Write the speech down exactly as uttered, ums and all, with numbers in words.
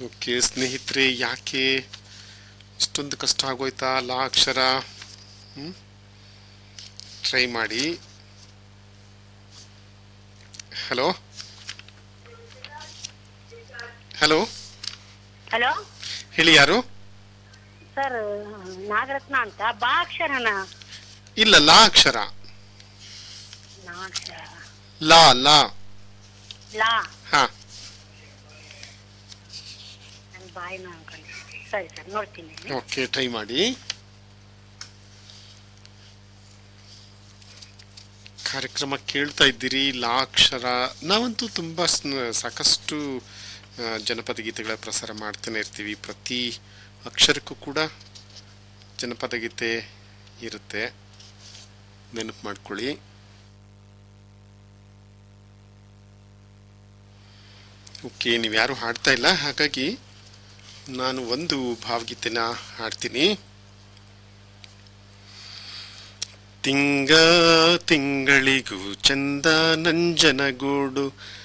Okay ಸ್ನೇಹಿತರೆ, ಯಾಕೆ ಇಷ್ಟೊಂದು ಕಷ್ಟ ಆಗೋಯ್ತಾ ಲಾ ಅಕ್ಷರ? ಹ್ಮ್ ಟ್ರೈ ಮಾಡಿ. ಹಲೋ ಹಲೋ ಹಲೋ ಹೇಳಿ, ಯಾರು? ಸರ್, ನಾಗರತ್ನ ಅಂತ. ಬಾ ಅಕ್ಷರನ? ಇಲ್ಲ, ಲಾ ಅಕ್ಷರ. ನಾಕ್ಷರ ಲಾ ಲಾ ಲಾ. ಹಾ, ನನ್ನ ಬಾಯಿನ ಅನ್ಕೊಂಡು. ಸರಿ ಸರ್, ನೋಡ್ತೀನಿ. ಓಕೆ, ಟ್ರೈ ಮಾಡಿ. ಕಾರ್ಯಕ್ರಮ ಕೇಳ್ತಾ ಇದ್ದೀರಿ, ಲಾ ಅಕ್ಷರ. ನಾವಂತೂ ತುಂಬ ಸಾಕಷ್ಟು ಜನಪದ ಗೀತೆಗಳ ಪ್ರಸಾರ ಮಾಡ್ತಾನೆ ಇರ್ತೀವಿ. ಪ್ರತಿ ಅಕ್ಷರಕ್ಕೂ ಕೂಡ ಜನಪದ ಗೀತೆ ಇರುತ್ತೆ, ನೆನಪು ಮಾಡ್ಕೊಳ್ಳಿ. ಓಕೆ, ನೀವು ಯಾರು ಹಾಡ್ತಾ ಇಲ್ಲ, ಹಾಗಾಗಿ ನಾನು ಒಂದು ಭಾವಗೀತೆನ ಹಾಡ್ತೀನಿ. ತಿಂಗ ತಿಂಗಳಿಗೂ ಚಂದ ನಂಜನಗೂಡು,